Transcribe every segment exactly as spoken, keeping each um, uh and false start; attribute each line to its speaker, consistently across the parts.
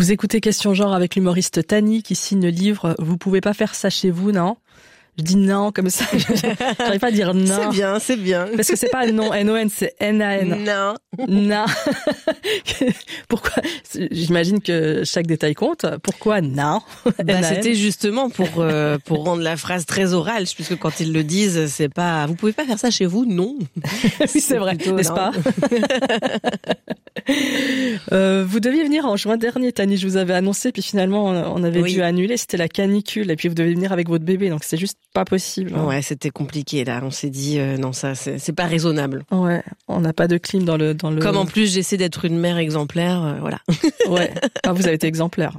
Speaker 1: Vous écoutez Question Genre avec l'humoriste Tani qui signe le livre « Vous pouvez pas faire ça chez vous, non ?» Je dis non comme ça, j'arrive pas à dire non.
Speaker 2: C'est bien, c'est bien.
Speaker 1: Parce que c'est pas non, N O N, c'est N A N.
Speaker 2: Non.
Speaker 1: Non. Pourquoi? J'imagine que chaque détail compte. Pourquoi non?
Speaker 2: Bah, c'était justement pour euh, pour rendre la phrase très orale, puisque quand ils le disent, c'est pas. Vous pouvez pas faire ça chez vous, non.
Speaker 1: Oui, c'est vrai, n'est-ce non. pas? euh, vous deviez venir en juin dernier, Tani. Je vous avais annoncé, puis finalement on avait oui. dû annuler. C'était la canicule, et puis vous devez venir avec votre bébé, donc c'est juste pas possible. Hein.
Speaker 2: Ouais, c'était compliqué là. On s'est dit euh, non, ça c'est, c'est pas raisonnable.
Speaker 1: Ouais, on n'a pas de clim dans le dans le.
Speaker 2: Comme en plus j'essaie d'être une mère exemplaire, euh, voilà.
Speaker 1: Ouais, enfin, vous avez été exemplaire.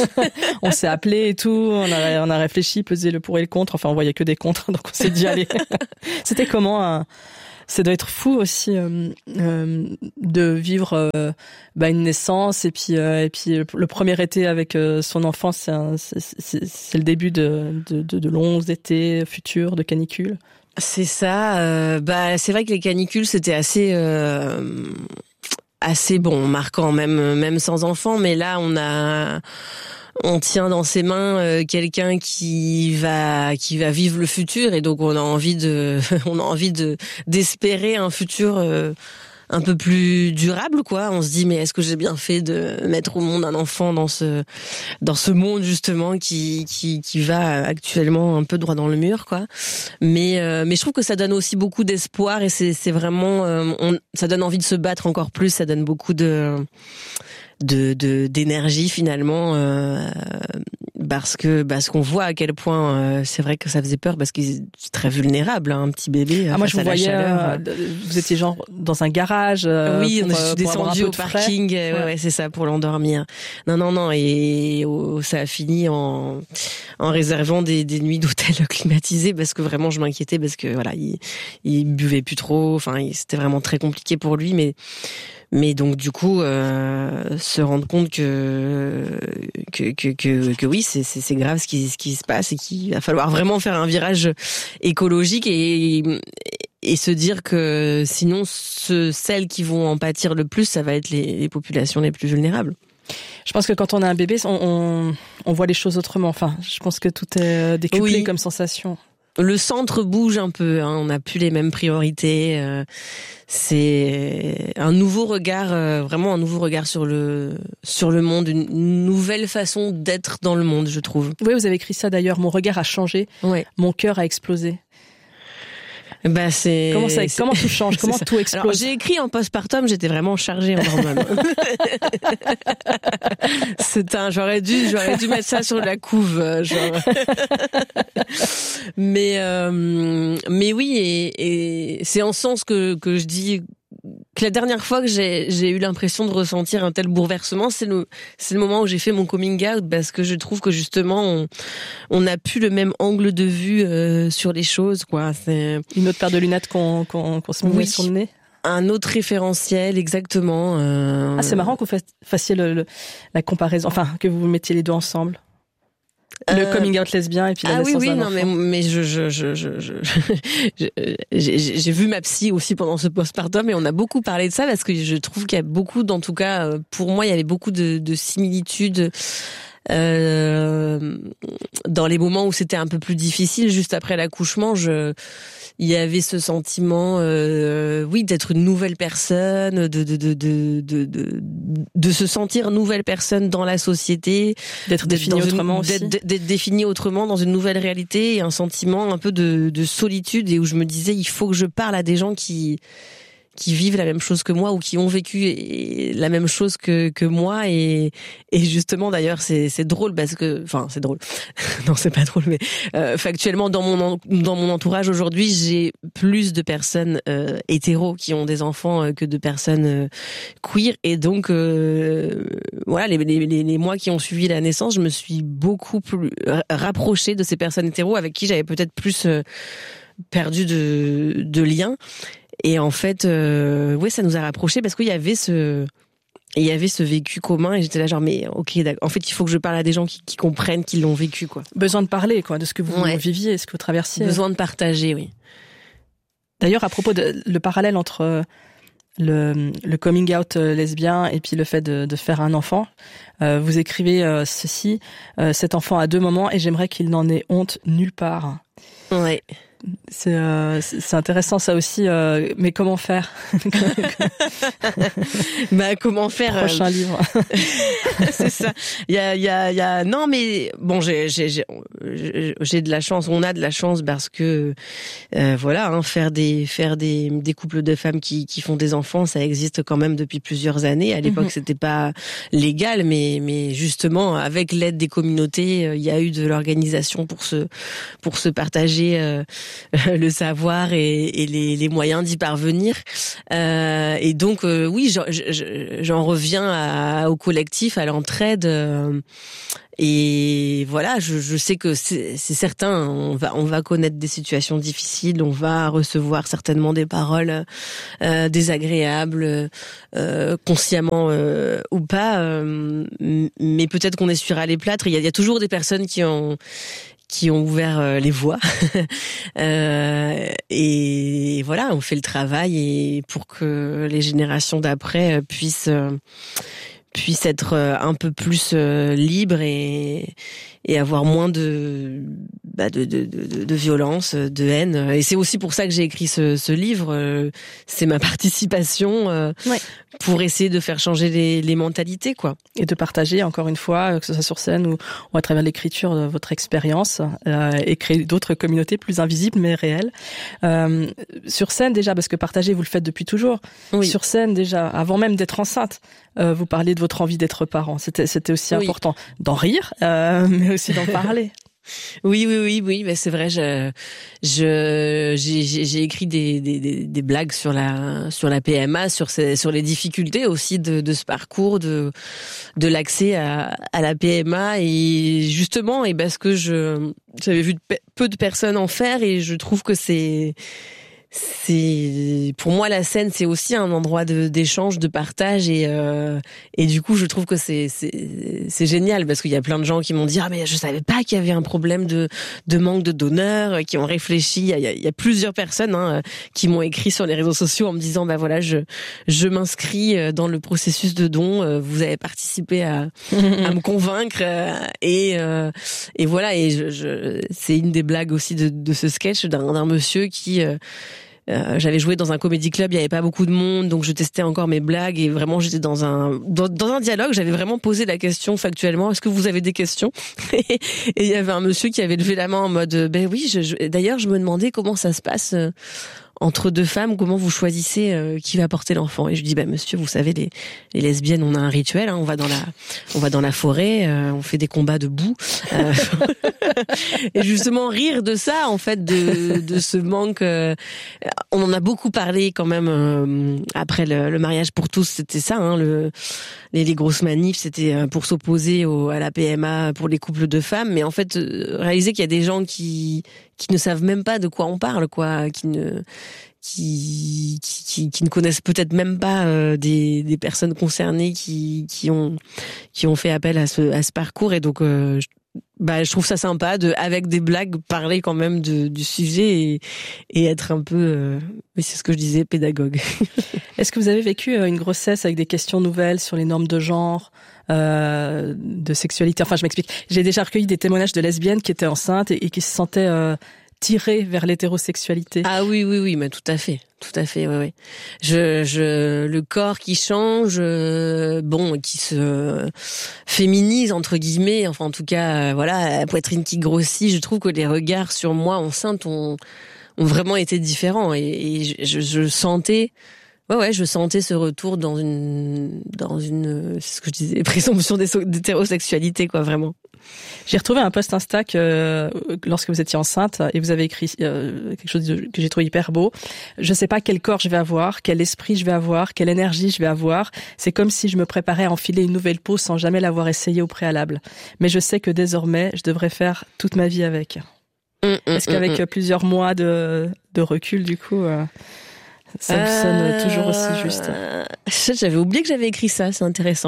Speaker 1: On s'est appelé et tout, on a on a réfléchi, pesé le pour et le contre. Enfin, on voyait que des contre, donc on s'est dit allez. C'était comment un... Ça doit être fou aussi euh, euh, de vivre euh, bah, une naissance et puis euh, et puis le, le premier été avec euh, son enfant, c'est, un, c'est, c'est, c'est le début de, de, de, de longs étés futurs de canicule.
Speaker 2: C'est ça. Euh, bah c'est vrai que les canicules c'était assez euh, assez bon, marquant même même sans enfant, mais là on a on tient dans ses mains euh, quelqu'un qui va qui va vivre le futur et donc on a envie de on a envie de d'espérer un futur euh, un peu plus durable quoi. On se dit mais est-ce que j'ai bien fait de mettre au monde un enfant dans ce dans ce monde justement qui qui qui va actuellement un peu droit dans le mur quoi. Mais euh, mais je trouve que ça donne aussi beaucoup d'espoir et c'est c'est vraiment euh, on, ça donne envie de se battre encore plus, ça donne beaucoup de de de d'énergie finalement euh, parce que parce qu'on voit à quel point euh, c'est vrai que ça faisait peur parce qu'il est très vulnérable hein, un petit bébé.
Speaker 1: Ah moi je vous voyais euh, vous étiez genre dans un garage euh,
Speaker 2: oui
Speaker 1: pour,
Speaker 2: on est descendu au parking ouais, ouais. ouais c'est ça pour l'endormir. Non non non et oh, ça a fini en en réservant des des nuits d'hôtel climatisées parce que vraiment je m'inquiétais parce que voilà il il buvait plus trop, enfin il, c'était vraiment très compliqué pour lui mais Mais donc du coup, euh, se rendre compte que que que que, que oui, c'est, c'est c'est grave ce qui ce qui se passe et qu'il va falloir vraiment faire un virage écologique et et se dire que sinon, ce, celles qui vont en pâtir le plus, ça va être les, les populations les plus vulnérables.
Speaker 1: Je pense que quand on a un bébé, on on, on voit les choses autrement. Enfin, je pense que tout est décuplé oui. comme sensation.
Speaker 2: Le centre bouge un peu, hein, on n'a plus les mêmes priorités. Euh, c'est un nouveau regard, euh, vraiment un nouveau regard sur le sur le monde, une nouvelle façon d'être dans le monde, je trouve.
Speaker 1: Oui, vous avez écrit ça d'ailleurs. Mon regard a changé, ouais. Mon cœur a explosé.
Speaker 2: Bah c'est
Speaker 1: comment ça
Speaker 2: c'est...
Speaker 1: comment tout change, comment tout explose.
Speaker 2: Alors, j'ai écrit en postpartum, j'étais vraiment chargée en hormones. C'est un j'aurais dû j'aurais dû mettre ça sur la couve genre. mais euh, mais oui et, et c'est en ce sens que que je dis que la dernière fois que j'ai j'ai eu l'impression de ressentir un tel bouleversement, c'est le c'est le moment où j'ai fait mon coming out parce que je trouve que justement on on n'a plus le même angle de vue euh, sur les choses quoi. C'est
Speaker 1: une autre paire de lunettes qu'on qu'on qu'on se met oui. sur le nez.
Speaker 2: Un autre référentiel, exactement. Euh...
Speaker 1: Ah, c'est marrant que vous fassiez le, le, la comparaison, enfin que vous mettiez les deux ensemble. Le euh... coming out lesbien et puis la
Speaker 2: ah
Speaker 1: naissance
Speaker 2: oui oui
Speaker 1: d'un
Speaker 2: non
Speaker 1: enfant.
Speaker 2: mais mais je je je je, je, je j'ai, j'ai vu ma psy aussi pendant ce postpartum et on a beaucoup parlé de ça parce que je trouve qu'il y a beaucoup, en tout cas pour moi il y avait beaucoup de, de similitudes euh, dans les moments où c'était un peu plus difficile juste après l'accouchement. Je il y avait ce sentiment euh, oui d'être une nouvelle personne, de de de de de de, de se sentir nouvelle personne dans la société,
Speaker 1: d'être définie autrement
Speaker 2: une,
Speaker 1: aussi,
Speaker 2: d'être, d'être définie autrement dans une nouvelle réalité et un sentiment un peu de de solitude et où je me disais il faut que je parle à des gens qui qui vivent la même chose que moi ou qui ont vécu la même chose que que moi et et justement d'ailleurs c'est c'est drôle parce que enfin c'est drôle non c'est pas drôle mais euh, factuellement dans mon dans mon entourage aujourd'hui j'ai plus de personnes euh, hétéros qui ont des enfants euh, que de personnes euh, queer et donc euh, voilà les, les les les mois qui ont suivi la naissance je me suis beaucoup plus rapprochée de ces personnes hétéros avec qui j'avais peut-être plus euh, perdu de de liens. Et en fait, euh, ouais, ça nous a rapprochés parce qu'il y avait ce, il y avait ce vécu commun et j'étais là genre mais ok, d'accord. En fait, il faut que je parle à des gens qui, qui comprennent, qui l'ont vécu quoi.
Speaker 1: Besoin de parler quoi, de ce que vous ouais. viviez, ce que vous traversiez.
Speaker 2: Besoin de partager, oui.
Speaker 1: D'ailleurs, à propos de le parallèle entre le, le coming out lesbien et puis le fait de, de faire un enfant. Euh, vous écrivez euh, ceci, euh, cet enfant a deux mamans et j'aimerais qu'il n'en ait honte nulle part.
Speaker 2: Ouais.
Speaker 1: C'est, euh, c'est intéressant ça aussi, euh, mais comment faire?
Speaker 2: Bah comment faire?
Speaker 1: Prochain euh... livre.
Speaker 2: C'est ça. Il y a, il y a, il y a. Non mais bon, j'ai, j'ai, j'ai, j'ai de la chance. On a de la chance parce que euh, voilà, hein, faire des, faire des, des couples de femmes qui, qui font des enfants, ça existe quand même depuis plusieurs années. À l'époque, mm-hmm. c'était pas légal, mais, mais justement, avec l'aide des communautés, il y a eu de l'organisation pour se, pour se partager. Euh, le savoir et, et les, les moyens d'y parvenir. Euh, et donc, euh, oui, j'en, j'en reviens à, au collectif, à l'entraide. Euh, et voilà, je, je sais que c'est, c'est certain, on va, on va connaître des situations difficiles, on va recevoir certainement des paroles euh, désagréables, euh, consciemment euh, ou pas. Euh, mais peut-être qu'on essuiera les plâtres. Il y a, il y a toujours des personnes qui ont qui ont ouvert euh, les voies euh, et voilà, on fait le travail et pour que les générations d'après euh, puissent euh, puissent être euh, un peu plus euh, libres et et avoir moins de bah de, de de de violence, de haine. Et c'est aussi pour ça que j'ai écrit ce ce livre. C'est ma participation euh, ouais. pour essayer de faire changer les les mentalités, quoi.
Speaker 1: Et de partager encore une fois, que ce soit sur scène ou, ou à travers l'écriture, de votre expérience euh, et créer d'autres communautés plus invisibles mais réelles. Euh, sur scène déjà, parce que partager vous le faites depuis toujours. Oui. Sur scène déjà, avant même d'être enceinte, euh, vous parliez de votre envie d'être parent. C'était c'était aussi oui. important d'en rire, euh, mais aussi d'en parler.
Speaker 2: Oui, oui, oui, oui, mais c'est vrai. Je, je, j'ai, j'ai écrit des, des, des blagues sur la, sur la P M A, sur ces, sur les difficultés aussi de, de ce parcours, de, de l'accès à, à la P M A et justement, et parce que je, j'avais vu peu de personnes en faire et je trouve que c'est, c'est pour moi la scène c'est aussi un endroit de d'échange, de partage et euh, et du coup je trouve que c'est c'est c'est génial parce qu'il y a plein de gens qui m'ont dit ah mais je savais pas qu'il y avait un problème de de manque de donneurs, qui ont réfléchi. Il y a il y a plusieurs personnes hein, qui m'ont écrit sur les réseaux sociaux en me disant bah voilà je je m'inscris dans le processus de don, vous avez participé à à me convaincre et euh, et voilà et je, je c'est une des blagues aussi de de ce sketch d'un d'un monsieur qui euh, Euh, j'avais joué dans un comédie club, il y avait pas beaucoup de monde, donc je testais encore mes blagues et vraiment j'étais dans un dans, dans un dialogue. J'avais vraiment posé la question factuellement. Est-ce que vous avez des questions? Et il y avait un monsieur qui avait levé la main en mode ben oui. Je, je, d'ailleurs, je me demandais comment ça se passe. Euh, entre deux femmes, comment vous choisissez euh, qui va porter l'enfant? Et je dis bah monsieur, vous savez les les lesbiennes, on a un rituel, hein, on va dans la on va dans la forêt, euh, on fait des combats debout. Euh, et justement rire de ça en fait de de ce manque euh, on en a beaucoup parlé quand même euh, après le, le mariage pour tous, c'était ça hein, le les, les grosses manifs, c'était pour s'opposer au, à la P M A pour les couples de femmes, mais en fait euh, réaliser qu'il y a des gens qui qui ne savent même pas de quoi on parle, quoi, qui ne qui qui, qui ne connaissent peut-être même pas euh, des des personnes concernées qui qui ont qui ont fait appel à ce à ce parcours et donc euh, je, bah je trouve ça sympa de avec des blagues parler quand même de du sujet et et être un peu euh, oui c'est ce que je disais pédagogue.
Speaker 1: Est-ce que vous avez vécu une grossesse avec des questions nouvelles sur les normes de genre? Euh, de sexualité. Enfin, je m'explique. J'ai déjà recueilli des témoignages de lesbiennes qui étaient enceintes et, et qui se sentaient euh, tirées vers l'hétérosexualité.
Speaker 2: Ah oui, oui, oui, mais tout à fait, tout à fait, oui, oui. Je, je, le corps qui change, euh, bon, qui se féminise entre guillemets. Enfin, en tout cas, euh, voilà, la poitrine qui grossit. Je trouve que les regards sur moi enceinte ont, ont vraiment été différents et, et je, je sentais. Ouais, ouais, je sentais ce retour dans une, dans une, c'est ce que je disais, présomption d'hétérosexualité, quoi, vraiment.
Speaker 1: J'ai retrouvé un post Insta que, lorsque vous étiez enceinte et vous avez écrit euh, quelque chose de, que j'ai trouvé hyper beau. Je sais pas quel corps je vais avoir, quel esprit je vais avoir, quelle énergie je vais avoir. C'est comme si je me préparais à enfiler une nouvelle peau sans jamais l'avoir essayé au préalable. Mais je sais que désormais, je devrais faire toute ma vie avec. Mmh, mmh, Est-ce qu'avec mmh. plusieurs mois de, de recul, du coup, euh, ça vous sonne euh, toujours aussi juste?
Speaker 2: J'avais oublié que j'avais écrit ça, c'est intéressant.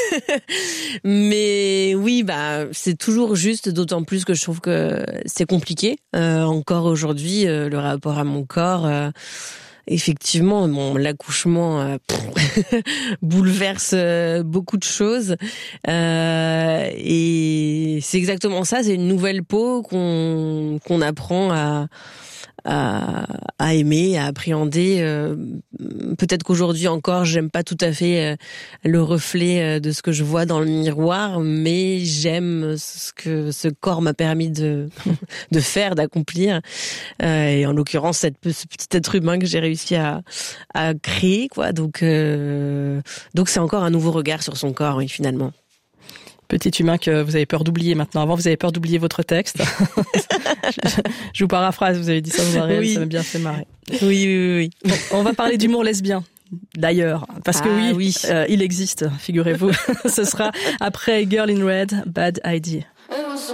Speaker 2: Mais oui, bah c'est toujours juste, d'autant plus que je trouve que c'est compliqué. Euh, encore aujourd'hui, euh, le rapport à mon corps, euh, effectivement, bon, l'accouchement euh, pff, bouleverse euh, beaucoup de choses. Euh, et c'est exactement ça, c'est une nouvelle peau qu'on qu'on apprend à à, à aimer, à appréhender. Euh, peut-être qu'aujourd'hui encore, j'aime pas tout à fait euh, le reflet euh, de ce que je vois dans le miroir, mais j'aime ce que ce corps m'a permis de de faire, d'accomplir. Euh, et en l'occurrence, cette, ce petit être humain que j'ai réussi à à créer, quoi. Donc euh, donc c'est encore un nouveau regard sur son corps, oui, finalement.
Speaker 1: Petit humain que vous avez peur d'oublier maintenant. Avant, vous avez peur d'oublier votre texte. je, je vous paraphrase, vous avez dit ça vous a
Speaker 2: oui.
Speaker 1: ça m'a bien fait marrer.
Speaker 2: Oui, oui, oui.
Speaker 1: Bon, on va parler d'humour lesbien, d'ailleurs. Parce que
Speaker 2: ah,
Speaker 1: oui,
Speaker 2: oui.
Speaker 1: Euh, il existe, figurez-vous. Ce sera après Girl in Red, Bad Idea.